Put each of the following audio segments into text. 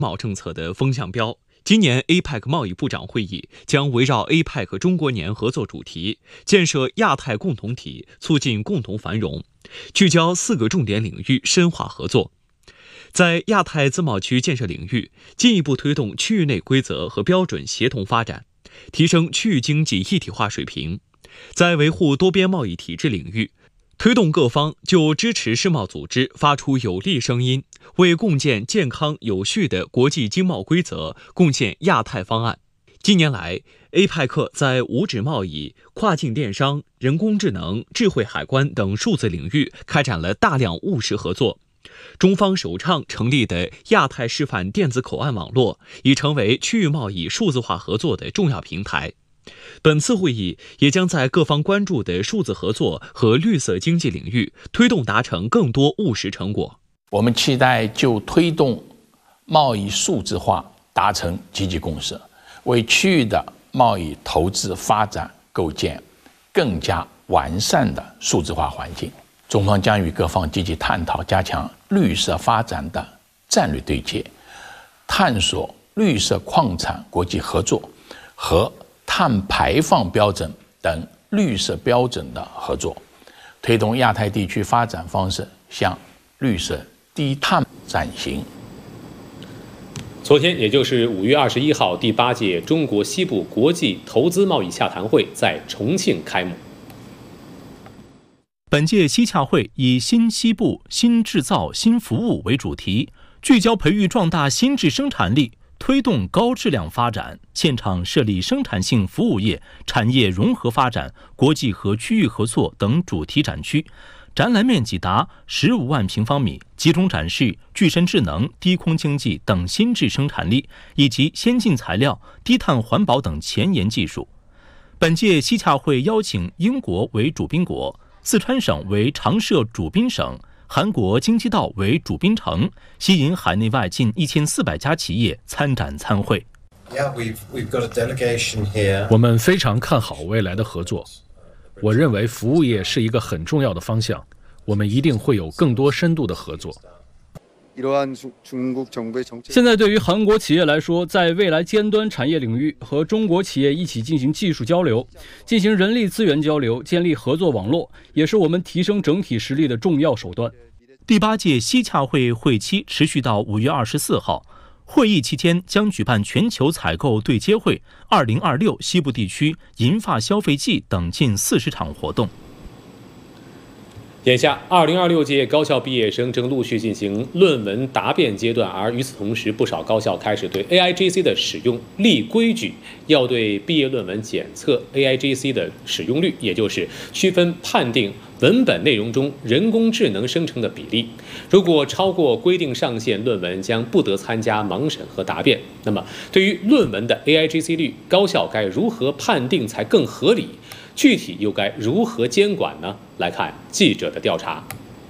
贸政策的风向标。今年 APEC 贸易部长会议将围绕 APEC 中国年合作主题，建设亚太共同体，促进共同繁荣，聚焦4个重点领域深化合作。在亚太自贸区建设领域，进一步推动区域内规则和标准协同发展，提升区域经济一体化水平。在维护多边贸易体制领域，推动各方就支持世贸组织发出有力声音，为共建健康有序的国际经贸规则贡献亚太方案。近年来 ，APEC 在无纸贸易、跨境电商、人工智能、智慧海关等数字领域开展了大量务实合作。中方首倡成立的亚太示范电子口岸网络，已成为区域贸易数字化合作的重要平台。本次会议也将在各方关注的数字合作和绿色经济领域推动达成更多务实成果。 我们期待就推动贸易数字化达成积极共识，为区域的贸易投资发展构建更加完善的数字化环境。中方将与各方积极探讨加强绿色发展的战略对接，探索绿色矿产国际合作和碳排放标准等绿色标准的合作，推动亚太地区发展方式向绿色低碳转型。 昨天，也就是5月21号，第8届中国西部国际投资贸易洽谈会在重庆开幕。 本届西洽会以新西部、新制造、新服务为主题，聚焦培育壮大新质生产力，推动高质量发展，现场设立生产性服务业、产业融合发展、国际和区域合作等主题展区，展览面积达15万平方米，集中展示具身智能、低空经济等新质生产力以及先进材料、低碳环保等前沿技术。本届西洽会邀请英国为主宾国，四川省为常设主宾省，韩国京畿道为主宾城，吸引海内外近1400家企业参展参会。 我们非常看好未来的合作。我认为服务业是一个很重要的方向，我们一定会有更多深度的合作。 现在对于韩国企业来说，在未来尖端产业领域和中国企业一起进行技术交流，进行人力资源交流，建立合作网络，也是我们提升整体实力的重要手段。 第8届西洽会会期持续到5月24号，会议期间将举办全球采购对接会、2026西部地区银发消费季等近40场活动。 眼下，2026届高校毕业生正陆续进行论文答辩阶段，而与此同时，不少高校开始对 AIGC 的使用立规矩，要对毕业论文检测 AIGC 的使用率，也就是区分判定文本内容中人工智能生成的比例。如果超过规定上限，论文将不得参加盲审和答辩。那么，对于论文的 AIGC 率，高校该如何判定才更合理？具体又该如何监管呢？来看记者的调查。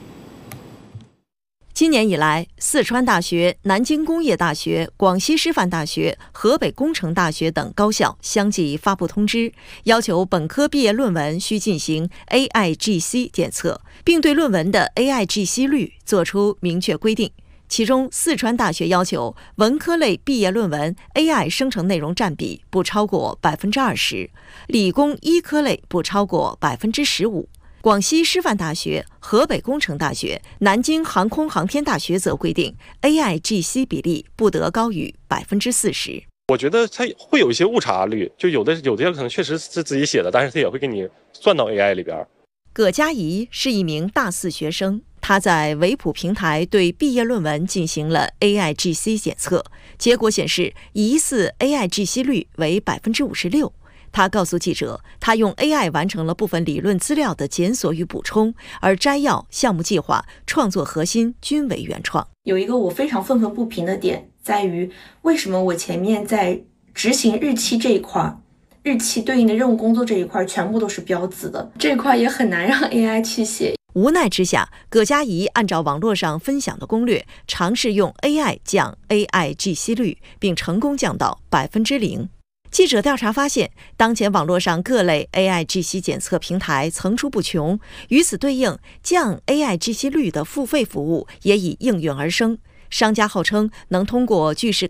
今年以来，四川大学、南京工业大学、广西师范大学、河北工程大学等高校相继发布通知，要求本科毕业论文需进行 AIGC 检测，并对论文的 AIGC 率作出明确规定。其中，四川大学要求文科类毕业论文 AI 生成内容占比不超过20%，理工医科类不超过15%。广西师范大学、河北工程大学、南京航空航天大学则规定 AIGC 比例不得高于40%。 我觉得它会有一些误差率，就有的可能确实是自己写的，但是它也会给你算到 AI 里边。 葛佳怡是一名大4学生，他在维普平台对毕业论文进行了 AIGC 检测，结果显示疑似 AIGC 率为56%。他告诉记者，他用 AI 完成了部分理论资料的检索与补充，而摘要、项目计划、创作核心均为原创。 有一个我非常愤愤不平的点，在于为什么我前面在执行日期这一块，日期对应的任务工作这一块全部都是标字的，这块也很难让 AI 去写。 无奈之下，葛佳怡按照网络上分享的攻略，尝试用 AI 降 AIGC 率，并成功降到0%。记者调查发现，当前网络上各类 AIGC 检测平台层出不穷，与此对应，降 AIGC 率的付费服务也已应运而生。 商家号称能通过巨石